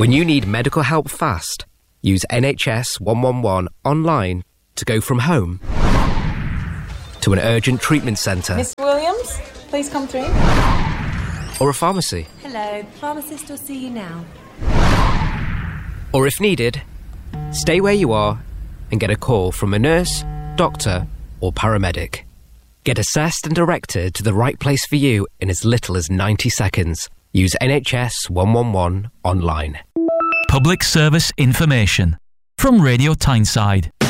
When you need medical help fast, use NHS 111 online to go from home to an urgent treatment centre. Mr. Williams, please come through. Or a pharmacy. Hello, the pharmacist will see you now. Or if needed, stay where you are and get a call from a nurse, doctor or paramedic. Get assessed and directed to the right place for you in as little as 90 seconds. Use NHS 111 online. Public service information from Radio Tyneside.